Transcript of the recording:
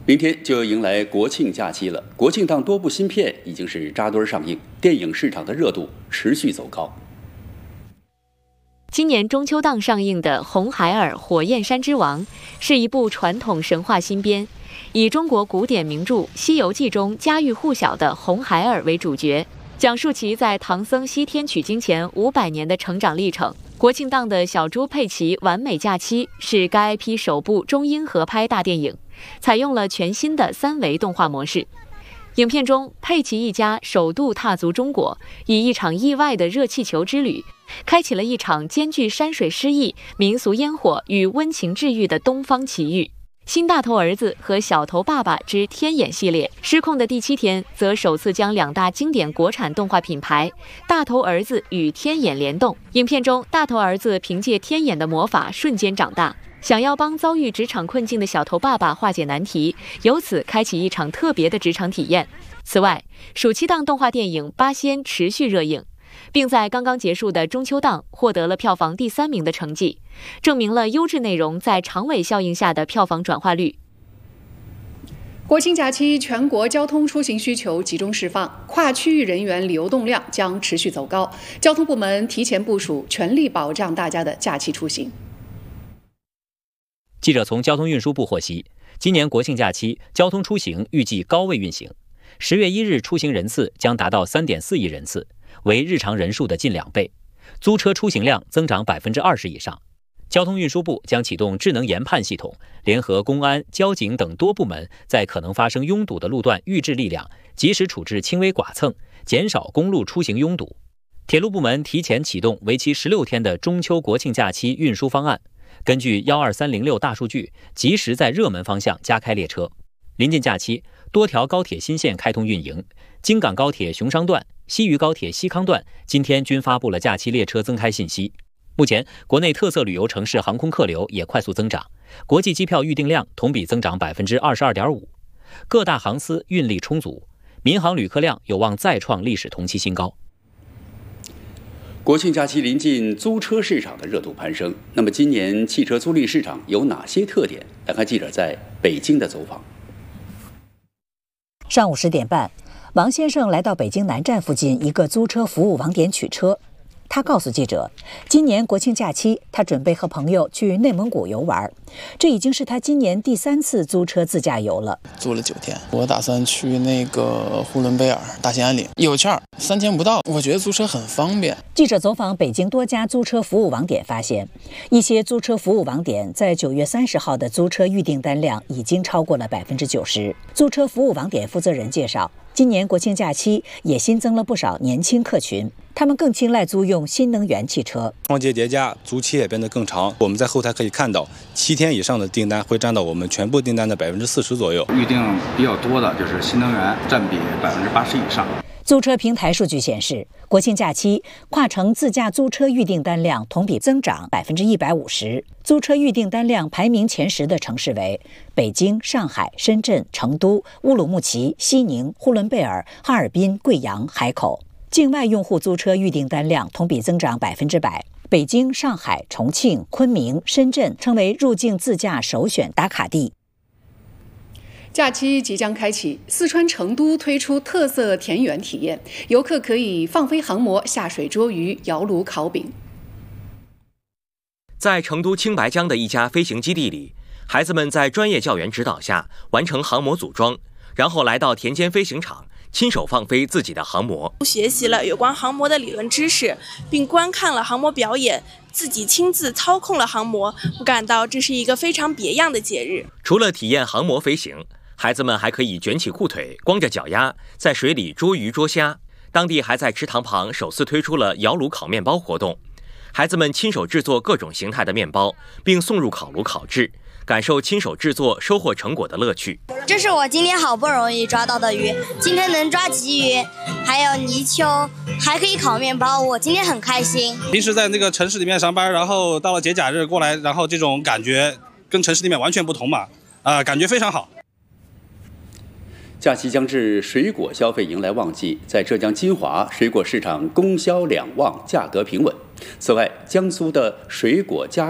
明天就要迎来国庆假期了，国庆档多部新片已经是扎堆上映，电影市场的热度持续走高。 今年中秋档上映的《红孩儿火焰山之王》是一部传统神话新编，以中国古典名著《西游记》中家喻户晓的红孩儿为主角，讲述其在唐僧西天取经前500年的成长历程。国庆档的小猪佩奇完美假期是该 IP 首部中英合拍大电影，采用了全新的3维动画模式。影片中，佩奇一家首度踏足中国，以一场意外的热气球之旅，开启了一场兼具山水诗意、民俗烟火与温情治愈的东方奇遇。新大头儿子和小头爸爸之天眼系列失控的第7天，则首次将2大经典国产动画品牌大头儿子与天眼联动。影片中，大头儿子凭借天眼的魔法瞬间长大，想要帮遭遇职场困境的小头爸爸化解难题，由此开启一场特别的职场体验。此外，暑期档动画电影《八仙》持续热映，并在刚刚结束的中秋档获得了票房第3名的成绩，证明了优质内容在长尾效应下的票房转化率。 国庆假期全国交通出行需求集中释放，跨区域人员流动量将持续走高，交通部门提前部署，全力保障大家的假期出行。 记者从交通运输部获悉，今年国庆假期交通出行预计高位运行，10月1日出行人次将达到3.4亿人次，为日常人数的近2倍，租车出行量增长20%以上。交通运输部将启动智能研判系统，联合公安、交警等多部门，在可能发生拥堵的路段预置力量，及时处置轻微剐蹭，减少公路出行拥堵。铁路部门提前启动为期16天的中秋国庆假期运输方案，根据12306大数据，及时在热门方向加开列车。临近假期，多条高铁新线开通运营，京港高铁熊商段、西渝高铁西康段今天均发布了假期列车增开信息。目前，国内特色旅游城市航空客流也快速增长，国际机票预订量同比增长22.5%，各大航司运力充足，民航旅客量有望再创历史同期新高。 国庆假期临近，租车市场的热度攀升。那么，今年汽车租赁市场有哪些特点？来看记者在北京的走访。 上午10点半，王先生来到北京南站附近一个租车服务网点取车。他告诉记者，今年国庆假期，他准备和朋友去内蒙古游玩，这已经是他今年第3次租车自驾游了。 租了9天，我打算去那个呼伦贝尔、大兴安岭，有券，3天不到。我觉得租车很方便。 记者走访北京多家租车服务网点发现，一些租车服务网点在9月30号的租车预订单量已经超过了90%。租车服务网点负责人介绍，今年国庆假期也新增了不少年轻客群，他们更青睐租用新能源汽车。 双节叠加，租期也变得更长。我们在后台可以看到，7天以上的订单会占到我们全部订单的40%左右。 预定比较多的就是新能源，占比80%以上。 租车平台数据显示，国庆假期跨城自驾租车预订单量同比增长150%。租车预订单量排名前10的城市为北京、上海、深圳、成都、乌鲁木齐、西宁、呼伦贝尔、哈尔滨、贵阳、海口。境外用户租车预订单量同比增长100%。北京、上海、重庆、昆明、深圳成为入境自驾首选打卡地。 假期即将开启，四川成都推出特色田园体验，游客可以放飞航模、下水捉鱼、摇橹烤饼。 在成都青白江的一家飞行基地里，孩子们在专业教员指导下完成航模组装，然后来到田间飞行场，亲手放飞自己的航模。 学习了有关航模的理论知识，并观看了航模表演，自己亲自操控了航模，我感到这是一个非常别样的节日。 除了体验航模飞行，孩子们还可以卷起裤腿，光着脚丫在水里捉鱼捉虾。当地还在池塘旁首次推出了摇橹烤面包活动，孩子们亲手制作各种形态的面包，并送入烤炉烤制，感受亲手制作收获成果的乐趣。 这是我今天好不容易抓到的鱼，今天能抓鲫鱼，还有泥鳅，还可以烤面包，我今天很开心。 平时在那个城市里面上班，然后到了节假日过来，然后这种感觉跟城市里面完全不同嘛，感觉非常好。 假期将至，水果消费迎来旺季。在浙江金华，水果市场供销两旺，价格平稳。此外，江苏的水果加